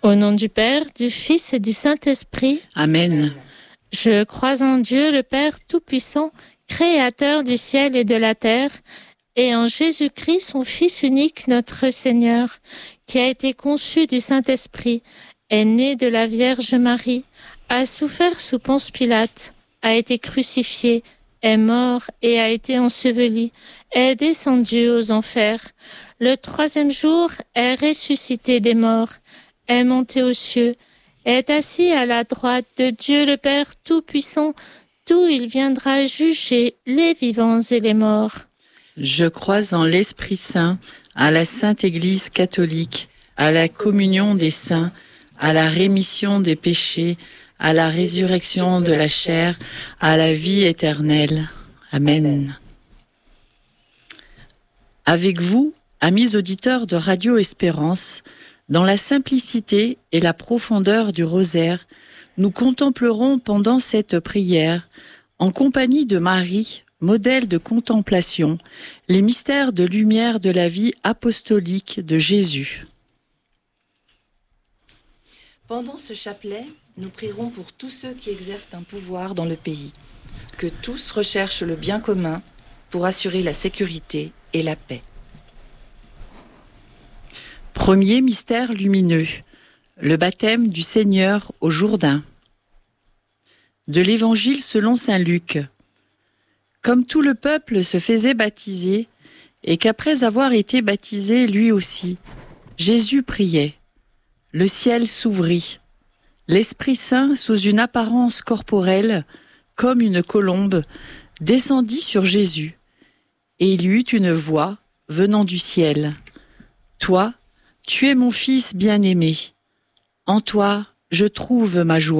Au nom du Père, du Fils et du Saint-Esprit. Amen. Je crois en Dieu, le Père Tout-Puissant, Créateur du ciel et de la terre, et en Jésus-Christ, son Fils unique, notre Seigneur, qui a été conçu du Saint-Esprit, est né de la Vierge Marie, a souffert sous Ponce Pilate, a été crucifié, est mort et a été enseveli, est descendu aux enfers. Le 3e jour est ressuscité des morts, est monté aux cieux, est assis à la droite de Dieu le Père Tout-Puissant, d'où il viendra juger les vivants et les morts. Je crois en l'Esprit Saint, à la Sainte Église catholique, à la communion des saints, à la rémission des péchés, à la résurrection de la chair, à la vie éternelle. Amen. Avec vous, amis auditeurs de Radio Espérance, dans la simplicité et la profondeur du rosaire, nous contemplerons pendant cette prière, en compagnie de Marie, modèle de contemplation, les mystères de lumière de la vie apostolique de Jésus. Pendant ce chapelet, nous prierons pour tous ceux qui exercent un pouvoir dans le pays, que tous recherchent le bien commun pour assurer la sécurité et la paix. Premier mystère lumineux, le baptême du Seigneur au Jourdain. De l'Évangile selon saint Luc. Comme tout le peuple se faisait baptiser, et qu'après avoir été baptisé lui aussi, Jésus priait. Le ciel s'ouvrit. L'Esprit Saint, sous une apparence corporelle, comme une colombe, descendit sur Jésus, et il y eut une voix venant du ciel. « Toi, tu es mon Fils bien-aimé. En toi, je trouve ma joie. »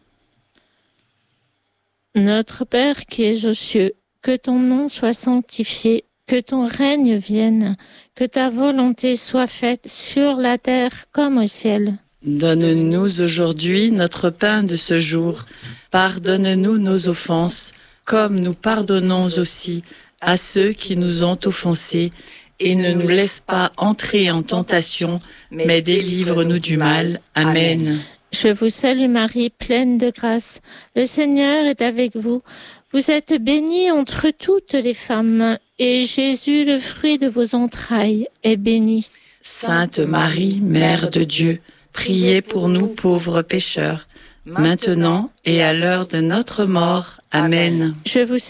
Notre Père qui es aux cieux, que ton nom soit sanctifié, que ton règne vienne, que ta volonté soit faite sur la terre comme au ciel. Donne-nous aujourd'hui notre pain de ce jour. Pardonne-nous nos offenses, comme nous pardonnons aussi à ceux qui nous ont offensés. Et ne nous laisse pas entrer en tentation, mais délivre-nous du mal. Amen. Je vous salue Marie, pleine de grâce. Le Seigneur est avec vous. Vous êtes bénie entre toutes les femmes, et Jésus, le fruit de vos entrailles, est béni. Sainte Marie, Mère de Dieu, priez pour nous pauvres pécheurs, maintenant et à l'heure de notre mort. Amen. Je vous